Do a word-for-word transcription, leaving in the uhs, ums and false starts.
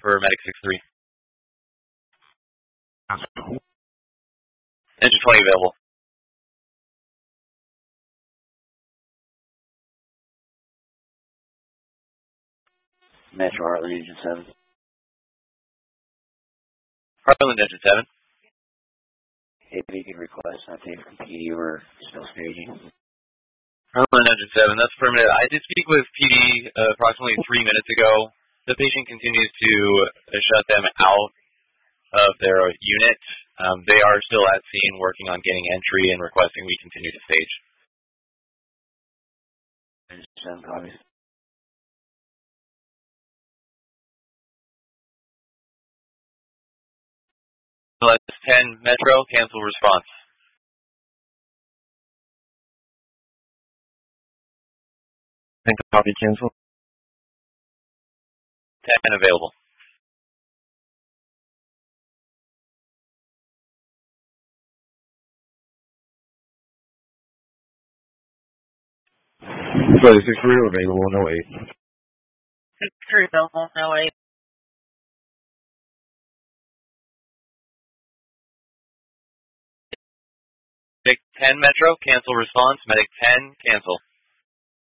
for Medic six three. Engine twenty available. Metro Heartland Engine seven. Heartland Engine seven. Hey, if you could request an update from P D, we're still staging. Heartland Engine seven, that's permanent. I did speak with P D uh, approximately three minutes ago. The patient continues to uh, shut them out of their unit. Um, they are still at scene working on getting entry and requesting we continue to stage. Engine seven copies. Let's ten Metro, cancel response. ten copy, cancel. ten available. Flight six three available, no eight. six three available, no eight. Medic ten Metro, cancel response. Medic ten, cancel.